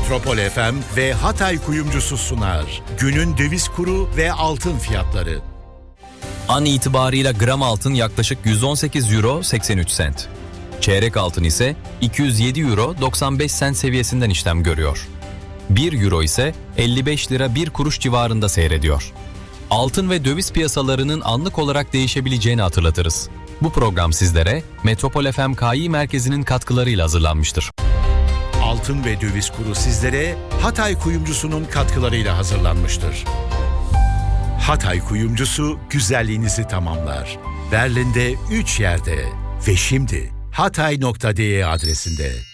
Metropol FM ve Hatay Kuyumcusu sunar. Günün döviz kuru ve altın fiyatları. An itibarıyla gram altın yaklaşık 118 euro 83 sent. Çeyrek altın ise 207 euro 95 sent seviyesinden işlem görüyor. 1 euro ise 55 lira 1 kuruş civarında seyrediyor. Altın ve döviz piyasalarının anlık olarak değişebileceğini hatırlatırız. Bu program sizlere Metropol FM Kİ Merkezi'nin katkılarıyla hazırlanmıştır. Altın ve döviz kuru sizlere Hatay Kuyumcusu'nun katkılarıyla hazırlanmıştır. Hatay Kuyumcusu güzelliğinizi tamamlar. Berlin'de 3 yerde ve şimdi hatay.de adresinde.